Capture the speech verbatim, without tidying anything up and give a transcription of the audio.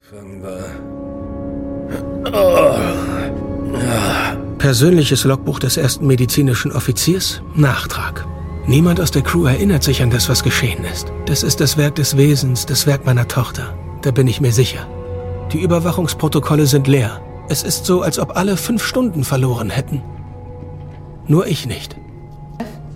Fangen wir. Oh. Persönliches Logbuch des ersten medizinischen Offiziers? Nachtrag. Niemand aus der Crew erinnert sich an das, was geschehen ist. Das ist das Werk des Wesens, das Werk meiner Tochter. Da bin ich mir sicher. Die Überwachungsprotokolle sind leer. Es ist so, als ob alle fünf Stunden verloren hätten. Nur ich nicht.